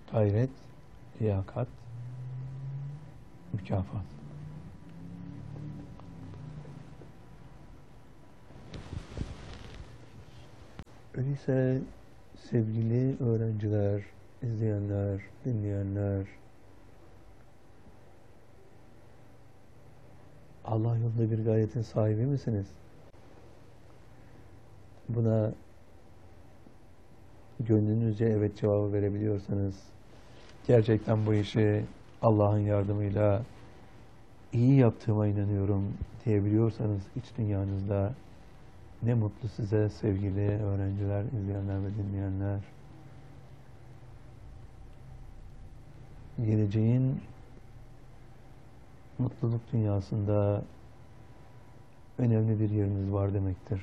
Gayret, liyakat, mükafat. Öyleyse sevgili öğrenciler, izleyenler, dinleyenler, Allah yolunda bir gayretin sahibi misiniz? Buna gönlünüzce evet cevabı verebiliyorsanız, gerçekten bu işi Allah'ın yardımıyla iyi yaptığıma inanıyorum diyebiliyorsanız iç dünyanızda, ne mutlu size sevgili öğrenciler, izleyenler ve dinleyenler. Geleceğin mutluluk dünyasında önemli bir yeriniz var demektir.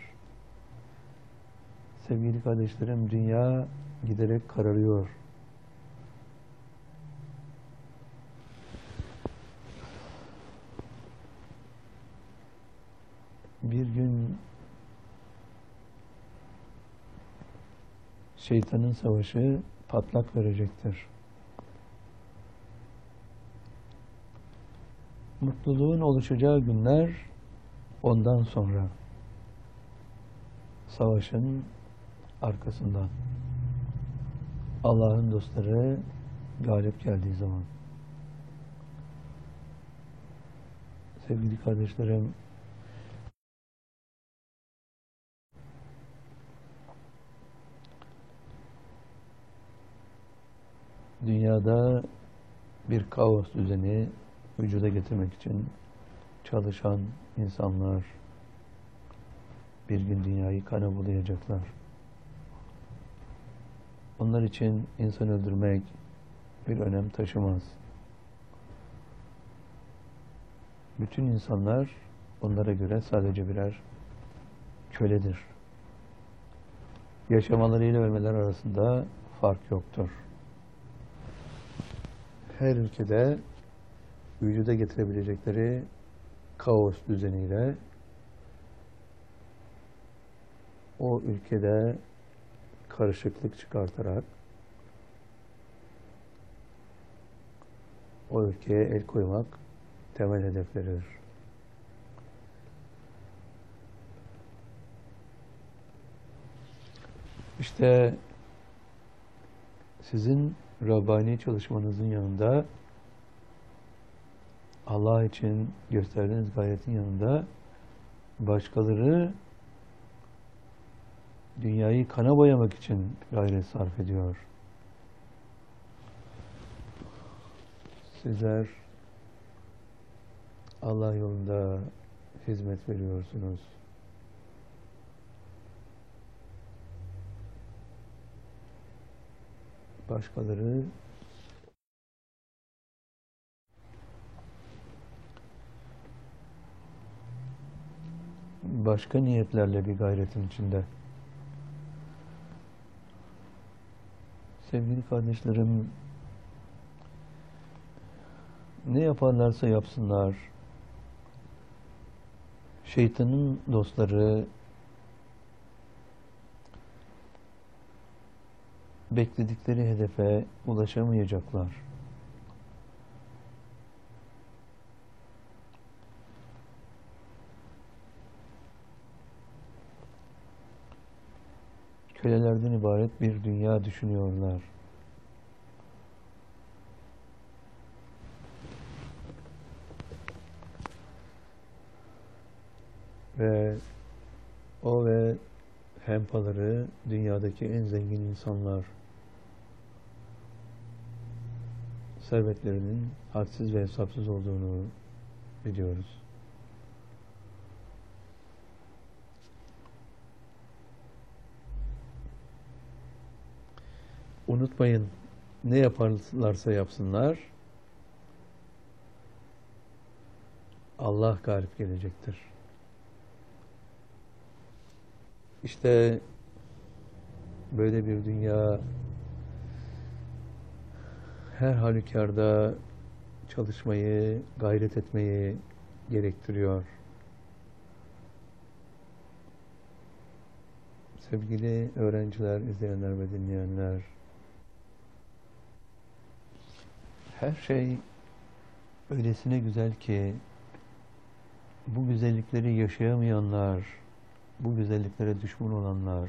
Sevgili kardeşlerim, dünya giderek kararıyor. Bir gün şeytanın savaşı patlak verecektir. Mutluluğun oluşacağı günler ondan sonra, savaşın arkasından, Allah'ın dostları galip geldiği zaman. Sevgili kardeşlerim, dünyada bir kaos düzeni vücuda getirmek için çalışan insanlar bir gün dünyayı kana bulayacaklar. Onlar için insan öldürmek bir önem taşımaz. Bütün insanlar onlara göre sadece birer köledir. Yaşamalarıyla ölmeler arasında fark yoktur. Her ülkede vücuda getirebilecekleri kaos düzeniyle o ülkede karışıklık çıkartarak o ülkeye el koymak temel hedefleridir. İşte sizin Rabbani çalışmanızın yanında, Allah için gösterdiğiniz gayretin yanında, başkaları dünyayı kana boyamak için gayret sarf ediyor. Sizler Allah yolunda hizmet veriyorsunuz. Başkaları başka niyetlerle bir gayretin içinde. Sevgili kardeşlerim, ne yaparlarsa yapsınlar, şeytanın dostları bekledikleri hedefe ulaşamayacaklar. Kölelerden ibaret bir dünya düşünüyorlar. Ve o ve hempaları dünyadaki en zengin insanlar. Servetlerinin hadsiz ve hesapsız olduğunu biliyoruz. Unutmayın, ne yaparlarsa yapsınlar, Allah galip gelecektir. İşte böyle bir dünya her halükarda çalışmayı, gayret etmeyi gerektiriyor. Sevgili öğrenciler, izleyenler ve dinleyenler, Her şey öylesine güzel ki bu güzellikleri yaşayamayanlar, bu güzelliklere düşman olanlar,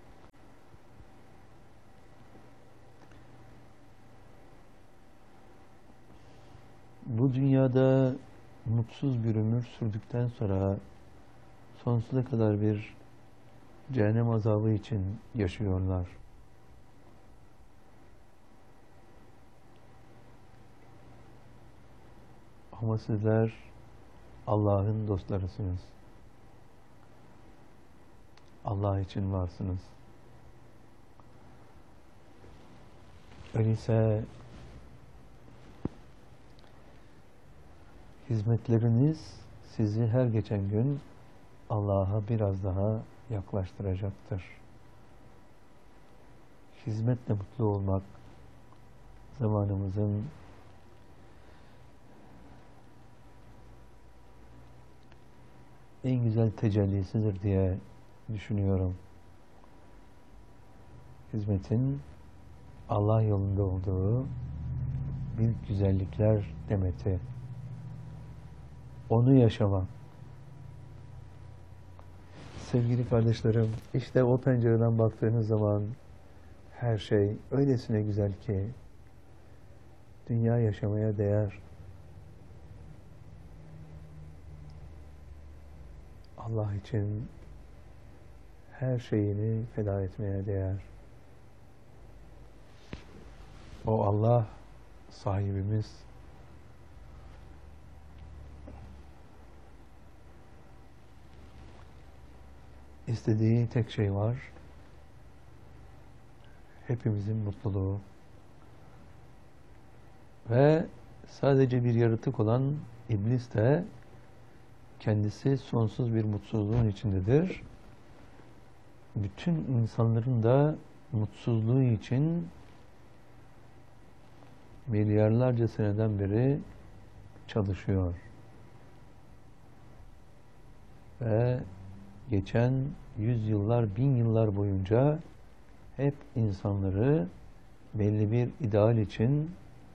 bu dünyada mutsuz bir ömür sürdükten sonra sonsuza kadar bir cehennem azabı için yaşıyorlar. Ama sizler Allah'ın dostlarısınız. Allah için varsınız. Öyleyse hizmetleriniz sizi her geçen gün Allah'a biraz daha yaklaştıracaktır. Hizmetle mutlu olmak zamanımızın en güzel tecellisidir diye düşünüyorum. Hizmetin Allah yolunda olduğu büyük güzellikler demeti. Onu yaşamak. Sevgili kardeşlerim, işte o pencereden baktığınız zaman her şey öylesine güzel ki dünya yaşamaya değer. Allah için her şeyini feda etmeye değer. O Allah sahibimiz. İstediği tek şey var. Hepimizin mutluluğu. Ve sadece bir yaratık olan iblis de kendisi sonsuz bir mutsuzluğun içindedir. Bütün insanların da mutsuzluğu için milyarlarca seneden beri çalışıyor. Ve geçen yüzyıllar, bin yıllar boyunca hep insanları belli bir ideal için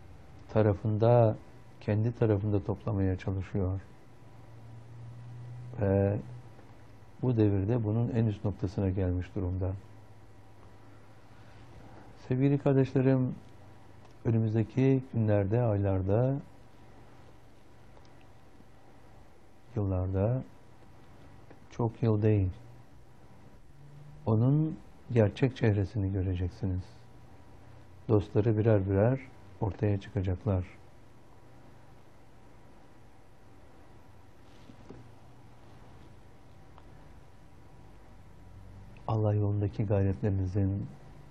kendi tarafında toplamaya çalışıyor. Ve bu devirde bunun en üst noktasına gelmiş durumda. Sevgili kardeşlerim, önümüzdeki günlerde, aylarda, yıllarda, çok yıl değil, onun gerçek çehresini göreceksiniz. Dostları birer birer ortaya çıkacaklar. Allah yolundaki gayretlerinizin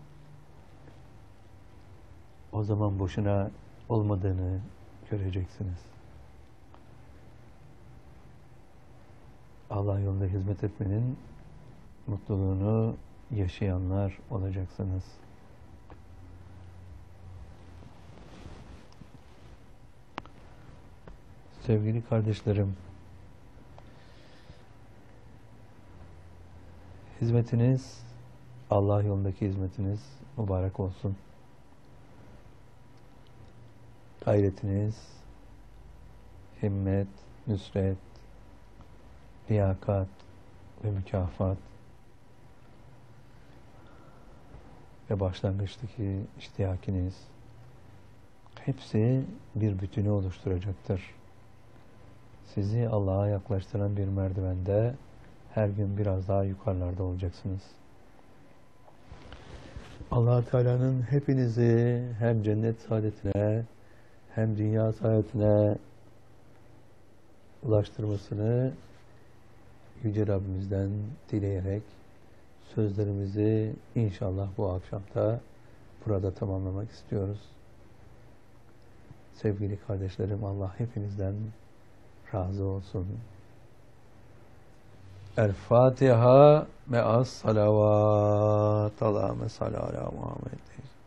o zaman boşuna olmadığını göreceksiniz. Allah yolunda hizmet etmenin mutluluğunu yaşayanlar olacaksınız. Sevgili kardeşlerim, hizmetiniz, Allah yolundaki hizmetiniz mübarek olsun. Gayretiniz, himmet, nüsret, liyakat ve mükafat ve başlangıçtaki iştiyakiniz hepsi bir bütünü oluşturacaktır. Sizi Allah'a yaklaştıran bir merdivende her gün biraz daha yukarılarda olacaksınız. Allah Teala'nın hepinizi hem cennet saadetine hem dünya saadetine ulaştırmasını Yüce Rabbimizden dileyerek sözlerimizi inşallah bu akşamda burada tamamlamak istiyoruz. Sevgili kardeşlerim, Allah hepinizden razı olsun. El-Fatiha me'as salavat. Allahümme salli ala Muhammed.